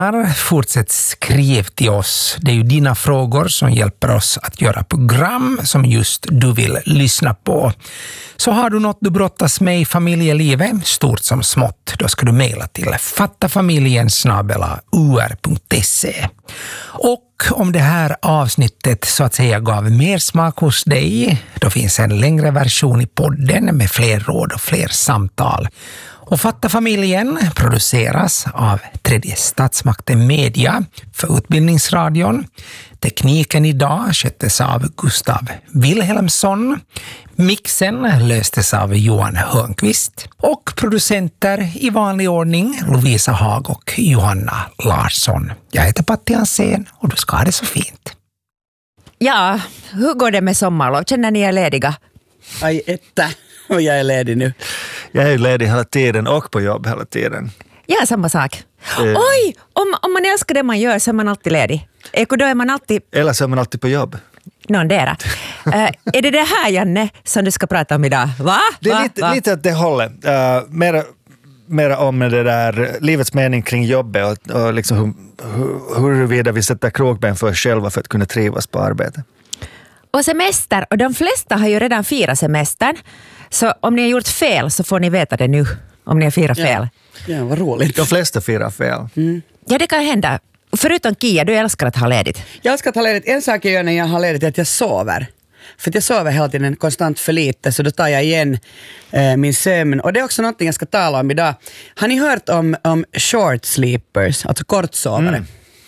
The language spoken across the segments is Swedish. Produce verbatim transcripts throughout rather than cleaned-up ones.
Fortsätt skriv till oss. Det är ju dina frågor som hjälper oss att göra program som just du vill lyssna på. Så har du något du brottas med i familjelivet, stort som smått, då ska du mejla till fattafamiljen snabel-a u r punkt se. Och om det här avsnittet så att säga gav mer smak hos dig, då finns en längre version i podden med fler råd och fler samtal. Och Fattafamiljen produceras av Tredje Statsmakten Media för Utbildningsradion. Tekniken idag sköttes av Gustav Wilhelmsson. Mixen löstes av Johan Hörnqvist. Och producenter i vanlig ordning Lovisa Hag och Johanna Larsson. Jag heter Patti Hansén och du ska ha det så fint. Ja, hur går det med sommarlov? Känner ni er lediga? Aj, etta. Och jag är ledig nu. Jag är ledig hela tiden och på jobb hela tiden. Ja, samma sak. Eh. Oj, om, om man älskar det man gör så är man alltid ledig. Eko, då är man alltid... Eller så är man alltid på jobb. Någondera. uh, är det det här, Janne, som du ska prata om idag? Va? Det är Va? lite, Va? lite åt det hållet. Uh, mera, mera om det där livets mening kring jobbet och, och liksom hur, hur, huruvida vi sätter krokben för oss själva för att kunna trivas på arbetet. Och semester, och de flesta har ju redan firat semestern. Så om ni har gjort fel så får ni veta det nu, om ni har firat fel. Ja, ja vad roligt. De flesta firar fel. Mm. Ja, det kan hända. Förutom Kia, du älskar att ha ledigt. Jag ska ta ledigt. En sak jag gör när jag har ledigt är att jag sover. För att jag sover hela tiden konstant för lite, så då tar jag igen eh, min sömn. Och det är också något jag ska tala om idag. Har ni hört om, om short sleepers, alltså kortsovare? Mm.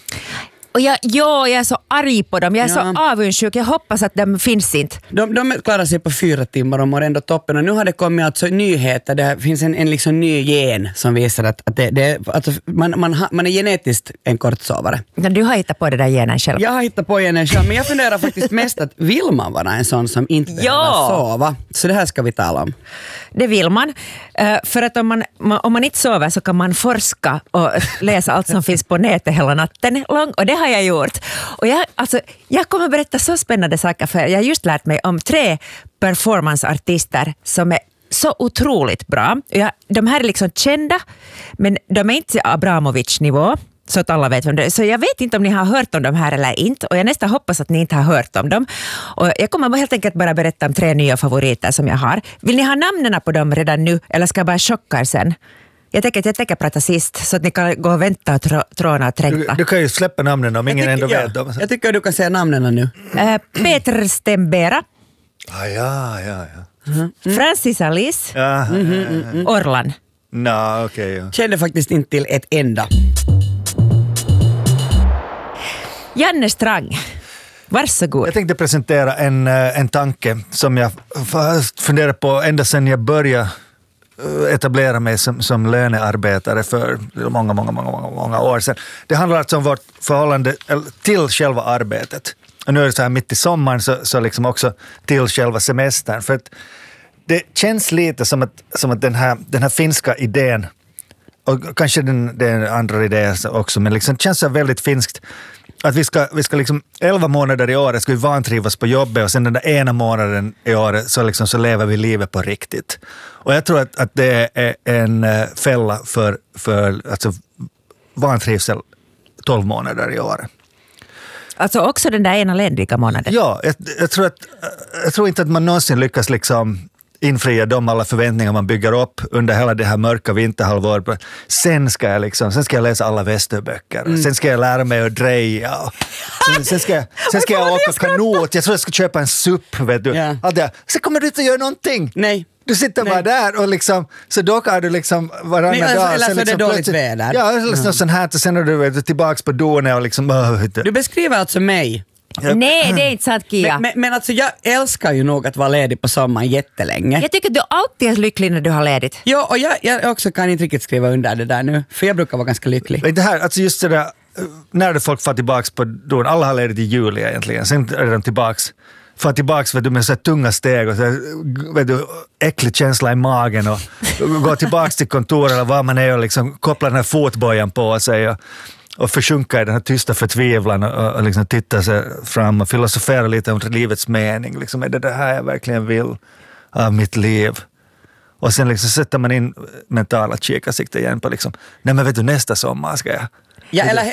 Och jag, ja, jag är så arg på dem. Jag är Ja. så avundsjuk. Jag hoppas att de finns inte. De, de klarar sig på fyra timmar och mår ändå toppen. Och nu har det kommit alltså nyheter. Det finns en, en liksom ny gen som visar att, att det, det, alltså man, man, ha, man är genetiskt en kortsovare. Men du har hittat på det där genen själv. Jag har hittat på genen själv, men jag funderar faktiskt mest att vill man vara en sån som inte behöver Ja. sova? Så det här ska vi tala om. Det vill man. Uh, för att om man, man, om man inte sover så kan man forska och läsa allt som finns på nätet hela natten lång. Och det har jag gjort. Och jag, alltså, jag kommer berätta så spännande saker, för jag har just lärt mig om tre performanceartister som är så otroligt bra. Jag, de här är liksom kända, men de är inte Abramovic-nivå. Så att alla vet vem det är. Så jag vet inte om ni har hört om de här eller inte. Och jag nästan hoppas att ni inte har hört om dem. Och jag kommer helt enkelt bara berätta om tre nya favoriter som jag har. Vill ni ha namnen på dem redan nu? Eller ska jag bara chocka er sen? Jag tänker att jag tänker prata sist, så att ni kan gå och vänta och trå, tråna och tränka. Du, du kan ju släppa namnen om ingen ändå vet dem. Jag tycker att du kan säga namnen nu. Uh, Peter Stembera. Ah, ja, ja, ja. Mm. Francis Alice. Ja, mm, mm, mm, mm. Orlan. no, okej. Okay, ja. Kände faktiskt inte till ett enda. Janne Strang. Varsågod. Jag tänkte presentera en, en tanke som jag funderar på ända sedan jag började etablera mig som, som lönearbetare för många, många, många, många, många år sedan. Det handlar alltså om vårt förhållande till själva arbetet. Och nu är det så här mitt i sommaren, så, så liksom också till själva semestern. För att det känns lite som att, som att den, här, den här finska idén, och kanske den, den andra idén också, men liksom, det känns så väldigt finskt. Att vi ska, vi ska liksom elva månader i året ska vi vantrivas på jobbet, och sen den där ena månaden i året så, liksom, så lever vi livet på riktigt. Och jag tror att, att det är en fälla för, för alltså, vantrivsel tolv månader i året. Alltså också den där ena lediga månaden? Ja, jag, jag, tror att, jag tror inte att man någonsin lyckas liksom infria de alla förväntningar man bygger upp under hela det här mörka vinterhalvåret. Sen ska jag liksom, sen ska jag läsa alla västerböcker. Mm. Sen ska jag lära mig att dreja. Sen, sen ska, sen ska jag åka kanot. Jag tror jag ska köpa en supp, vet du. Yeah. Allt det. Sen kommer du inte att göra någonting. Nej. Du sitter Nej. bara där och liksom, så då kan du liksom varannan Nej, alltså, dag. Eller så liksom är det dåligt väder. Ja, eller mm. sånt här. Och sen är du vet, tillbaka på donen och liksom, oh, du beskriver alltså mig. Ja. Nej, det är inte sant, Kia. Men, men, men alltså jag älskar ju nog att vara ledig på sommaren jättelänge. Jag tycker att du alltid är lycklig när du har ledigt. Ja, och jag, jag också kan inte riktigt skriva under det där nu. För jag brukar vara ganska lycklig. Det här, alltså just det där, när folk får tillbaka på don, alla har ledigt i juli egentligen. Sen är de tillbaks, får tillbaks vet du, med så tunga steg och så, vet du, äcklig känsla i magen och gå tillbaks till kontoret eller var man är och liksom koppla den här fotbojan på sig och och försjunka i den här tysta förtvivlan och, och liksom titta sig fram och filosofera lite om livets mening. Liksom, är det det här jag verkligen vill av mitt liv? Och sen liksom sätter man in mentala kikarsikter igen på liksom, nej men vet du, nästa sommar ska jag Ja, eller